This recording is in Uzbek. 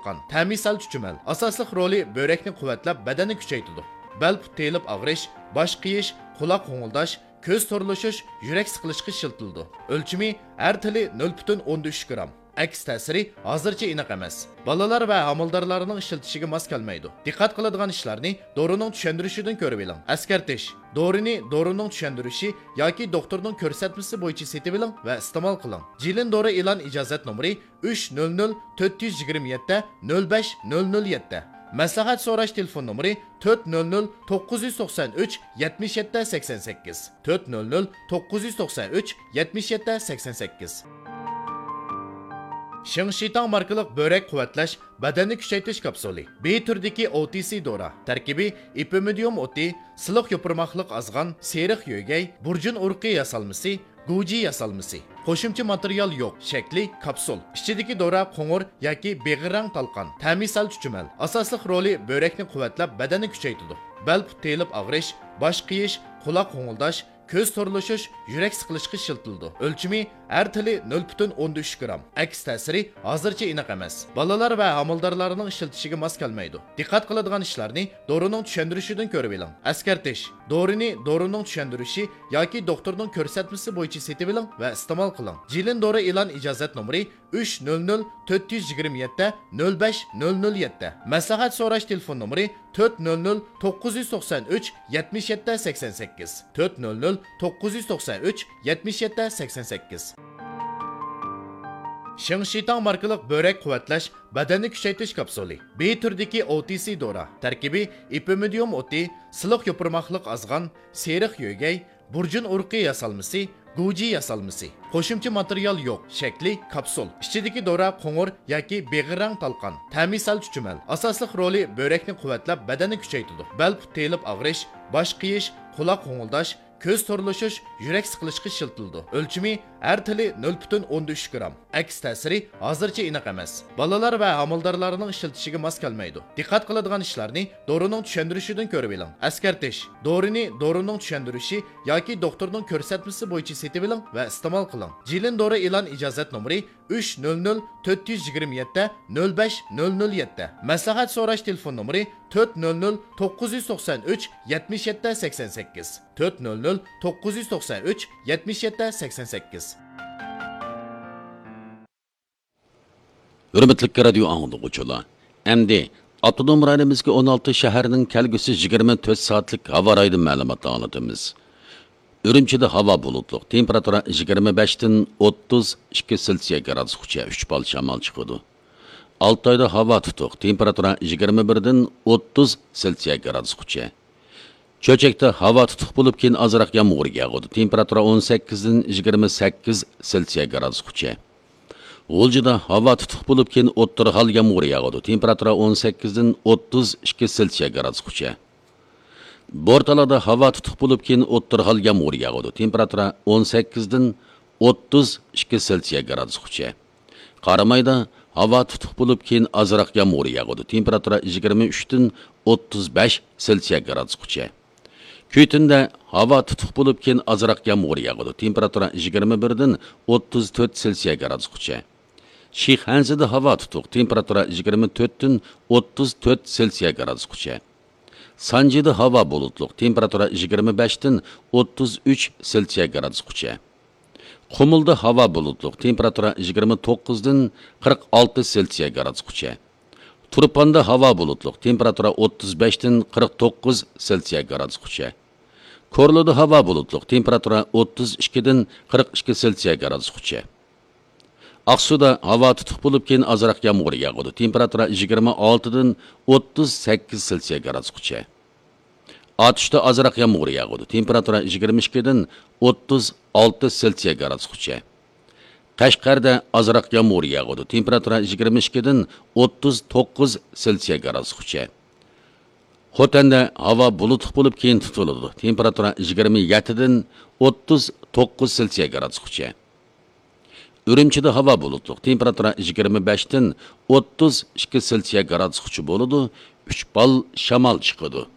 talqqan, ta'mi sal chuchumal. Asosliq roli börekni quvvatlab, badanni kuchaytiradi. Bel put teyilib og'rish, bosh qiyish, quloq ho'ngildash, ko'z to'rlashish, yurak siqilishiga shiltildi. O'lchimi har tili 0,3 gram. Aks ta'siri hozircha aniq emas. Balalar va amaldorlarning ishiltishiga mos kelmaydi. Diqqat qiladigan ishlarni dorining tushuntirishidan ko'rib oling. Askartish: dorini dorining tushuntirishi yoki doktorning ko'rsatmasi bo'yicha setib oling va iste'mol qiling. Jilin dori e'lon ijozat nomeri 300 427 05007. Maslahat so'rash telefon nomeri 400 993 77 88. 400 993 77 88. Shingshitang markalik börek quvvatlash, badanni kuchaytirish kapsuli. B turdagi OTC dora. Tarkibi ipimidium oti, siliq yopirmoqliq azg'an, seriq yo'gay, burjun urqi yasalmasi, guji yasalmasi. Qo'shimcha material yo'q, shakli kapsul. Ichidagi dora qo'ng'ir yoki beg'irrang talqqan, ta'mi sal chuchumal. Asosliq roli börekni quvvatlab, badanni kuchaytiradi. Bel put teyilib og'rish, bosh qiyish, quloq ho'ngildash, ko'z to'rlashish, yurak siqilishiga shiltildi. O'lchimi har tili 0,13 gram. Aks ta'siri hozircha aniq emas. Balalar va amaldorlarning ishiltishiga mos kelmaydi. Diqqat qiladigan ishlarni dorining tushuntirishidan ko'rib oling. Askartish: dorini dorining tushuntirishi yoki doktorning ko'rsatmasi bo'yicha setib oling va iste'mol qiling. Jilin dori e'lon ijozat nomeri 300 427 05007. Maslahat so'rash telefon nomeri 400 993 77 88. 400 993 77 88. Shingshitang markalik börek quvvatlash, badanni kuchaytirish kapsuli. B turdagi OTC dora. Tarkibi ipimidium oti, siliq yopirmoqliq azg'an, seriq yo'gay, burjun urqi yasalmasi, guji yasalmasi. Qo'shimcha material yo'q, shakli kapsul. Ichidagi dora qo'ng'ir yoki beg'irrang talqqan, ta'mi sal chuchumal. Asosliq roli börekni quvvatlab, badanni kuchaytiradi. Bel put teyilib og'rish, bosh qiyish, quloq ho'ngildash, ko'z to'rlashish, yurak siqilishiga shiltildi. O'lchimi har tili 0,13 gram. Aks ta'siri hozircha aniq emas. Balalar va amaldorlarning ishiltishiga mos kelmaydi. Diqqat qiladigan ishlarni dorining tushuntirishidan ko'rib oling. Askartish: dorini dorining tushuntirishi yoki doktorning ko'rsatmasi bo'yicha setib oling va iste'mol qiling. Jilin dori e'lon ijozat nomeri 300 427 05007. Maslahat so'rash telefon nomeri 400 993 77 88. 400 993 77 88. Hürmetlik radio anlıqçılar. Endi Avtonom rayonimizga 16 shaharning kelgusi 24 soatlik havo raydi ma'lumotini anlatamiz. Ürümçide havo bulutluq, temperatura 25 dan 32 Selsiya gradusgacha 3 bal shamol chiqadi. Altayda havo tutuq, temperatura 21 dan 30 Selsiya gradusgacha. Cho'chakda havo tutuq bo'lib, keyin ozroq yomg'ir yog'adi. Temperatura 18 dan 28 Selsiya gradusgacha. G'uljida havo tutuq bo'lib, keyin o'ttirxal yomg'ir yog'adi. Temperatura 18 dan 32 Selsiya gradusgacha. Bortalada havo tutuq bo'lib, keyin o'ttirxal yomg'ir yog'adi. Temperatura 18 dan 32 Selsiya gradusgacha. Qaramayda havo tutuq bo'lib, keyin ozroq yomg'ir yog'adi. Temperatura 23 dan 35 Selsiya gradusgacha. Kuytinda havo tutuq bo'lib, keyin ozroq yomg'ir yog'adi. Temperatura 21 dan 34 Selsiya gradusgacha. Shixanzida havo tutuq, temperatura 24 dan 34 Selsiya gradusgacha. Sanjida havo bulutluq, temperatura 25 dan 33 Selsiya gradusgacha. Qumulda havo bulutluq, temperatura 29 dan 46 Selsiya gradusgacha. Turpanda havo bulutluq, temperatura 35 dan 49 Selsiya gradusgacha. Korluda havo bulutluq, temperatura 32 dan 42 Selsiya gradusgacha. Aqsuda havo tutuq bo'lib, keyin ozroq yomg'ir yog'adi. Temperatura 26 dan 38 Selsiya gradusgacha. Atishda ozroq yomg'ir yog'adi. Temperatura 22 dan 36 Selsiya gradusgacha. Qashqarda ozroq yomg'ir yog'adi. Temperatura 22 dan 39 Selsiya gradusgacha. Xotanda havo bulutli bo'lib, keyin tutiladi. Temperatura 27 dan 39 Selsiya gradusgacha. Ürümçide havo bulutluq, temperatura 25 dan 32 Selsiya gradusgacha bo'ladi. 3 bal shamol chiqadi.